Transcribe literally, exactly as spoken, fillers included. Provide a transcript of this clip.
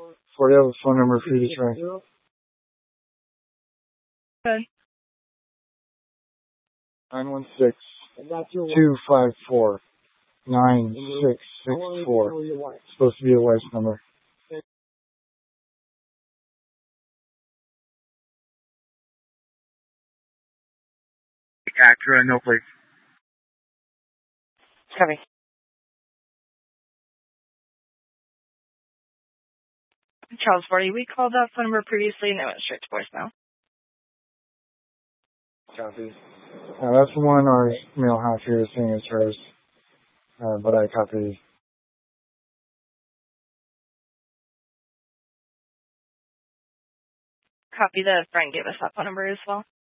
Ford, do you have a phone number for you to try? Okay. nine one six, two five four, nine six six four. It's supposed to be a wife's number. Acura, no place. Copy. Charles Forty, we called that phone number previously and it went straight to voicemail. Copy. Uh, that's the one our mail house here is saying is hers. Uh, but I copy. Copy, the friend gave us that phone number as well.